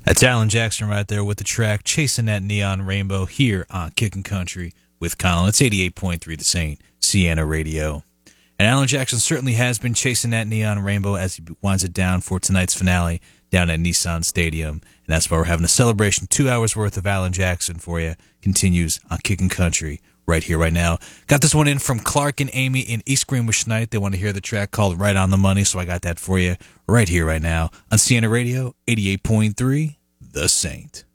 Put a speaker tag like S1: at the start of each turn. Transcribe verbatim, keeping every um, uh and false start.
S1: That's Alan Jackson right there with the track Chasing That Neon Rainbow here on Kickin' Country with Colin. It's eighty-eight point three The Saint, Sienna Radio. And Alan Jackson certainly has been chasing that neon rainbow as he winds it down for tonight's finale down at Nissan Stadium. And that's why we're having a celebration. Two hours worth of Alan Jackson for you. Continues on Kickin' Country right here, right now. Got this one in from Clark and Amy in East Greenwich Night. They want to hear the track called Right on the Money, so I got that for you right here, right now on Sienna Radio, eighty-eight point three The Saint.